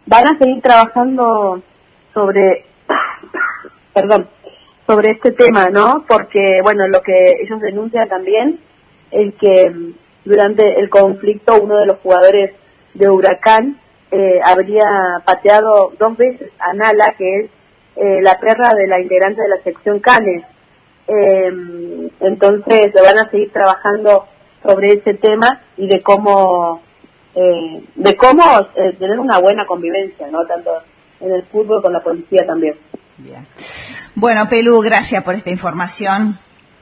van a seguir trabajando sobre, sobre este tema, ¿no? Porque, bueno, lo que ellos denuncian también es que durante el conflicto uno de los jugadores de Huracán habría pateado 2 veces a Nala, que es la perra de la integrante de la sección Canes. Entonces van a seguir trabajando sobre ese tema y de cómo tener una buena convivencia, ¿no? Tanto en el fútbol con la policía también. Bien. Bueno, Pelu, gracias por esta información.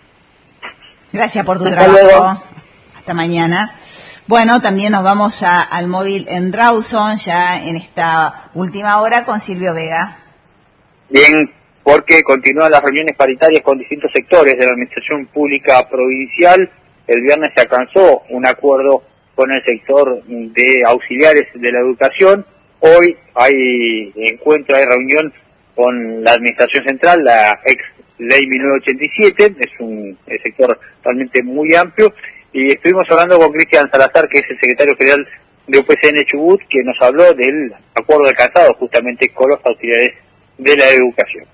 Gracias por tu trabajo. Luego. Hasta mañana. Bueno, también nos vamos al móvil en Rawson, ya en esta última hora, con Silvio Vega. Bien, porque continúan las reuniones paritarias con distintos sectores de la administración pública provincial. El viernes se alcanzó un acuerdo con el sector de auxiliares de la educación. Hoy hay encuentro, hay reunión con la administración central, la ex ley 1987, es un sector realmente muy amplio, y estuvimos hablando con Cristian Salazar, que es el secretario general de UPCN Chubut, que nos habló del acuerdo alcanzado justamente con los auxiliares de la educación.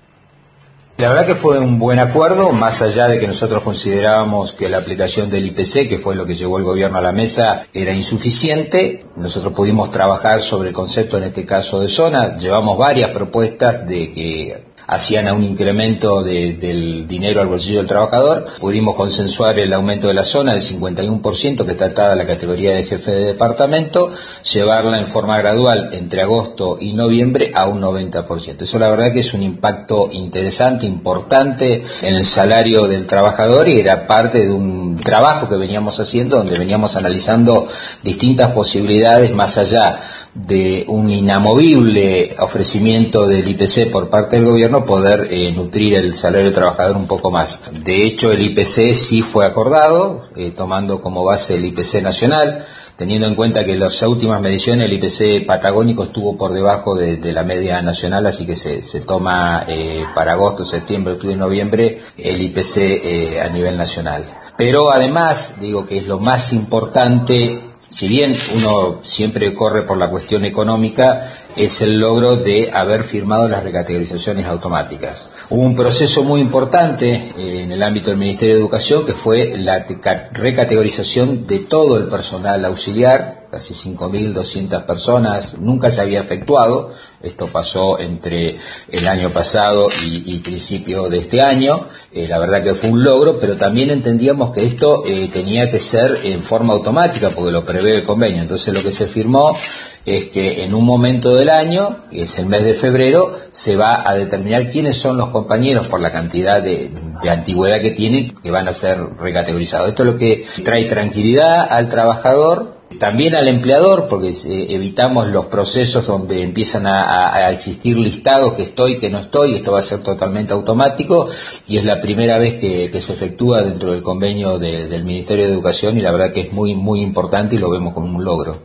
La verdad que fue un buen acuerdo, más allá de que nosotros considerábamos que la aplicación del IPC, que fue lo que llevó el gobierno a la mesa, era insuficiente. Nosotros pudimos trabajar sobre el concepto, en este caso, de zona. Llevamos varias propuestas de que hacían a un incremento del dinero al bolsillo del trabajador. Pudimos consensuar el aumento de la zona del 51%, que está atada a la categoría de jefe de departamento, llevarla en forma gradual entre agosto y noviembre a un 90%. Eso la verdad que es un impacto interesante, importante en el salario del trabajador, y era parte de un trabajo que veníamos haciendo, donde veníamos analizando distintas posibilidades más allá de un inamovible ofrecimiento del IPC por parte del gobierno, poder nutrir el salario del trabajador un poco más. De hecho, el IPC sí fue acordado, tomando como base el IPC nacional, teniendo en cuenta que en las últimas mediciones el IPC patagónico estuvo por debajo de la media nacional, así que se toma para agosto, septiembre, octubre y noviembre el IPC a nivel nacional. Pero además, digo que es lo más importante, si bien uno siempre corre por la cuestión económica, es el logro de haber firmado las recategorizaciones automáticas. Hubo un proceso muy importante en el ámbito del Ministerio de Educación, que fue la recategorización de todo el personal auxiliar, casi 5.200 personas, nunca se había efectuado. Esto pasó entre el año pasado y principio de este año. La verdad que fue un logro, pero también entendíamos que esto tenía que ser en forma automática, porque lo prevé el convenio. Entonces lo que se firmó es que en un momento del año, que es el mes de febrero, se va a determinar quiénes son los compañeros por la cantidad de antigüedad que tienen, que van a ser recategorizados. Esto es lo que trae tranquilidad al trabajador, también al empleador, porque evitamos los procesos donde empiezan a existir listados que estoy, que no estoy. Esto va a ser totalmente automático, y es la primera vez que se efectúa dentro del convenio del Ministerio de Educación, y la verdad que es muy muy importante y lo vemos como un logro.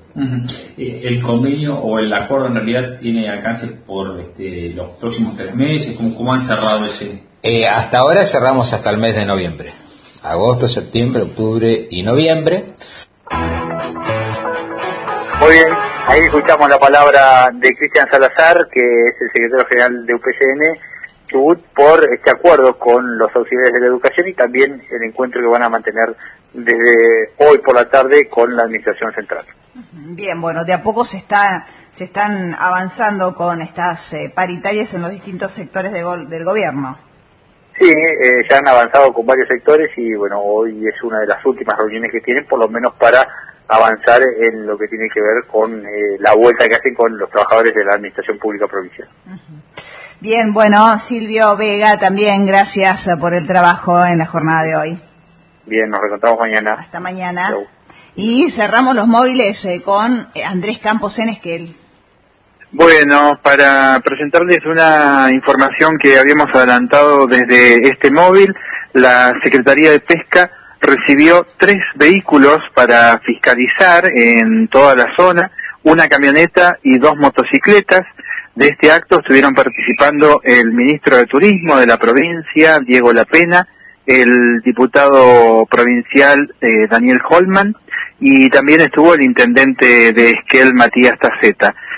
¿El convenio o el acuerdo en realidad tiene alcance por los próximos 3 meses? ¿Cómo han cerrado ese? Hasta ahora cerramos hasta el mes de noviembre. Agosto, septiembre, octubre y noviembre. Muy bien, ahí escuchamos la palabra de Cristian Salazar, que es el secretario general de UPCN Chubut, por este acuerdo con los auxiliares de la educación, y también el encuentro que van a mantener desde hoy por la tarde con la administración central. Bien, bueno, de a poco se están avanzando con estas paritarias en los distintos sectores del gobierno. Sí, ya han avanzado con varios sectores, y bueno, hoy es una de las últimas reuniones que tienen, por lo menos para avanzar en lo que tiene que ver con la vuelta que hacen con los trabajadores de la Administración Pública Provincial. Bien, bueno, Silvio Vega, también gracias por el trabajo en la jornada de hoy. Bien, nos reencontramos mañana. Hasta mañana. Chau. Y cerramos los móviles con Andrés Campos en Esquel. Bueno, para presentarles una información que habíamos adelantado desde este móvil, la Secretaría de Pesca recibió 3 vehículos para fiscalizar en toda la zona, una camioneta y 2 motocicletas. De este acto estuvieron participando el ministro de Turismo de la provincia, Diego Lapena, el diputado provincial Daniel Holman, y también estuvo el intendente de Esquel, Matías Taceta.